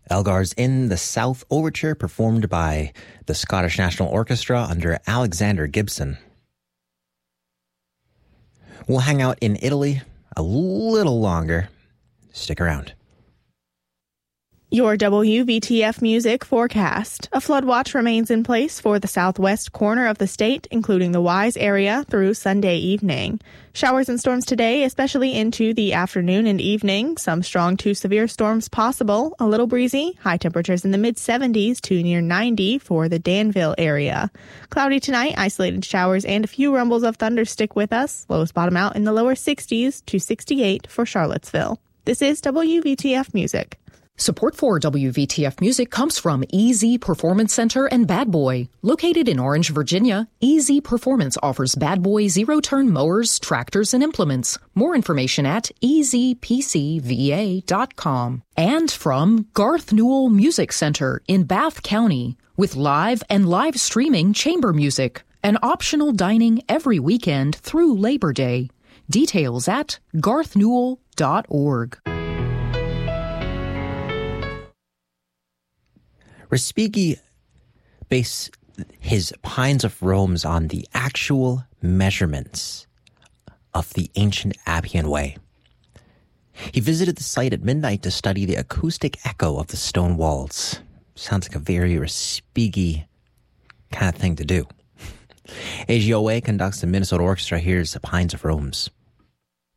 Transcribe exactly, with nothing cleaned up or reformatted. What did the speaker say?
Elgar's In the South Overture, performed by the Scottish National Orchestra under Alexander Gibson. We'll hang out in Italy a little longer. Stick around. Your W V T F music forecast. A flood watch remains in place for the southwest corner of the state, including the Wise area, through Sunday evening. Showers and storms today, especially into the afternoon and evening. Some strong to severe storms possible. A little breezy. High temperatures in the mid seventies to near ninety for the Danville area. Cloudy tonight. Isolated showers and a few rumbles of thunder stick with us. Lows bottom out in the lower sixties to sixty-eight for Charlottesville. This is W V T F Music. Support for W V T F Music comes from E Z Performance Center and Bad Boy. Located in Orange, Virginia, E Z Performance offers Bad Boy zero-turn mowers, tractors, and implements. More information at e z p c v a dot com. And from Garth Newell Music Center in Bath County, with live and live streaming chamber music and optional dining every weekend through Labor Day. Details at garth newell dot org. Respighi based his Pines of Rome's on the actual measurements of the ancient Appian Way. He visited the site at midnight to study the acoustic echo of the stone walls. Sounds like a very Respighi kind of thing to do. A G O A conducts the Minnesota Orchestra. Here's the Pines of Rome's.